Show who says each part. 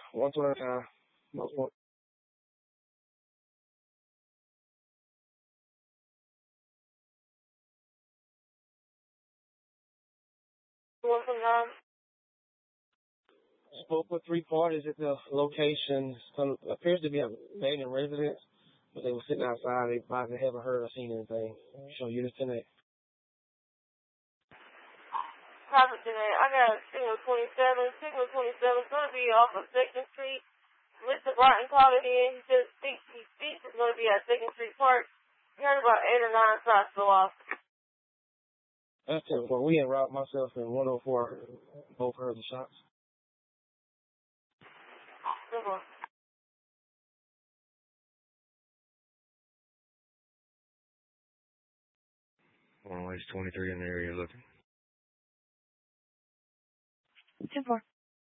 Speaker 1: 129. Spoke with three parties at the location. Some appears to be a abandoned residence, but they were sitting outside. They probably haven't heard or seen anything. So units tonight.
Speaker 2: Traffic today. I got signal 27. Signal 27 is going to be off of 2nd Street. Mr. Barton called it in. He said he speaks is going to be at 2nd Street Park. He heard about 8 or 9 shots go off.
Speaker 1: That's it. Well, we en route, myself and 104 both heard the shots.
Speaker 2: Simple.
Speaker 1: One way's 23 in the area looking.
Speaker 2: 2-4.